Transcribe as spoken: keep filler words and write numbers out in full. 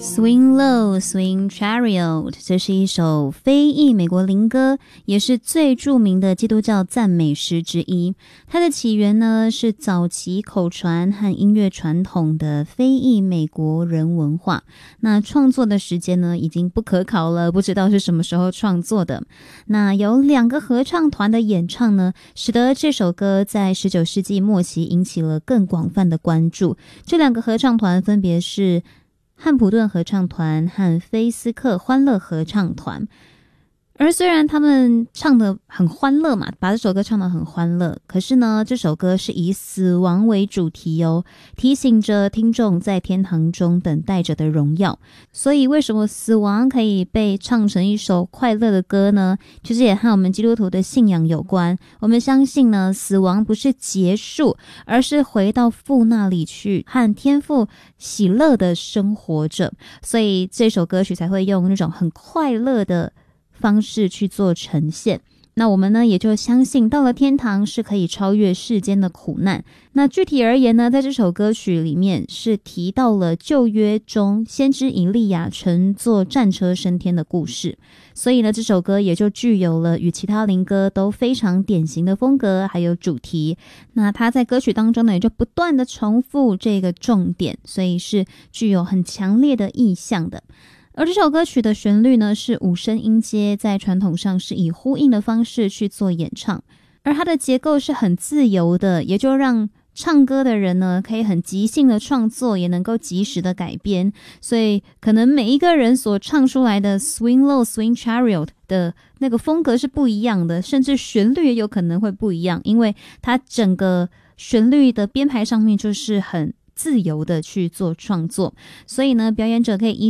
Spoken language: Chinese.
Swing Low, Swing Chariot， 这是一首非裔美国灵歌，也是最著名的基督教赞美诗之一。它的起源呢是早期口传和音乐传统的非裔美国人文化。那创作的时间呢已经不可考了，不知道是什么时候创作的。那有两个合唱团的演唱呢，使得这首歌在十九世纪末期引起了更广泛的关注。这两个合唱团分别是汉普顿合唱团和菲斯克欢乐合唱团。而虽然他们唱得很欢乐嘛，把这首歌唱得很欢乐，可是呢，这首歌是以死亡为主题哦，提醒着听众在天堂中等待着的荣耀。所以为什么死亡可以被唱成一首快乐的歌呢？其实也和我们基督徒的信仰有关。我们相信呢，死亡不是结束，而是回到父那里去，和天父喜乐的生活着。所以这首歌曲才会用那种很快乐的方式去做呈现。那我们呢也就相信到了天堂是可以超越世间的苦难。那具体而言呢，在这首歌曲里面是提到了旧约中先知以利亚乘坐战车升天的故事，所以呢这首歌也就具有了与其他灵歌都非常典型的风格还有主题。那它在歌曲当中呢也就不断的重复这个重点，所以是具有很强烈的意象的。而这首歌曲的旋律呢是五声音阶，在传统上是以呼应的方式去做演唱，而它的结构是很自由的，也就让唱歌的人呢可以很即兴的创作，也能够及时的改编。所以可能每一个人所唱出来的 Swing Low, Swing Chariot 的那个风格是不一样的，甚至旋律也有可能会不一样，因为它整个旋律的编排上面就是很自由的去做创作。所以呢，表演者可以依